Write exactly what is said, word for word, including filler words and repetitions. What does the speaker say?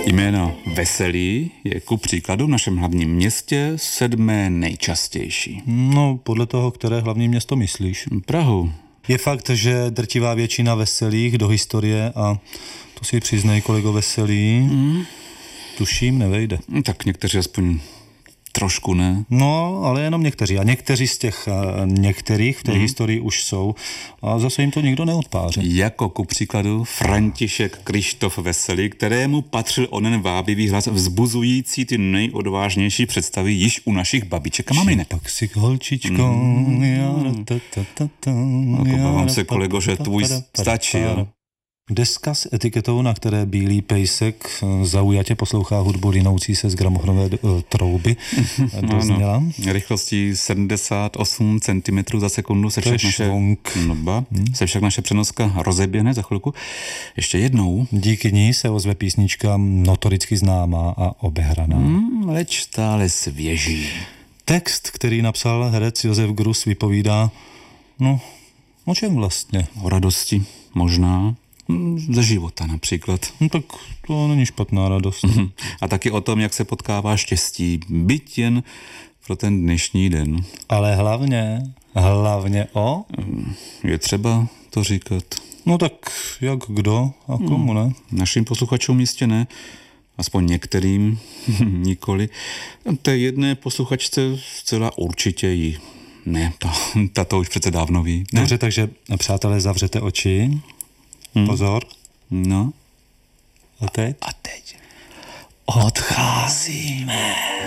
Jméno Veselý je ku příkladu v našem hlavním městě sedmé nejčastější. No, podle toho, které hlavní město myslíš. Prahu. Je fakt, že drtivá většina Veselých do historie, a to si přiznej, kolego Veselý, mm. tuším, nevejde. Tak někteří aspoň trošku, ne? No, ale jenom někteří. A někteří z těch některých v té mm. historii už jsou. A zase jim to nikdo neodpáří. Jako ku příkladu František Kryštof Veselý, kterému patřil onen vábivý hlas vzbuzující ty nejodvážnější představy již u našich babiček a maminek. Pak si holčičko. Mm. Obávám se, kolego, že tvůj stačí, jo? Deska s etiketou, na které bílý pejsek zaujatě poslouchá hudbu linoucí se z gramofonové trouby, dozněla. No, rychlostí sedmdesát osm centimetrů za sekundu se však, naše, noba, hmm. se však naše přenoska rozeběhne za chvilku. Ještě jednou. Díky ní se ozve písnička notoricky známá a obehraná. Hmm, leč stále svěží. Text, který napsal herec Josef Grus, vypovídá, no, o čem vlastně? O radosti, možná. Ze života například. No tak to není špatná radost. A taky o tom, jak se potkává štěstí, byť jen pro ten dnešní den. Ale hlavně, hlavně o? Je třeba to říkat. No tak jak kdo a komu, ne? Našim posluchačům jistě ne, aspoň některým nikoli. Té jedné posluchačce zcela určitě jí. Ne, ta, ta to už přece dávno ví. Ne? Dobře, takže přátelé, zavřete oči. Hmm. Pozor. No. A teď? A teď odcházíme.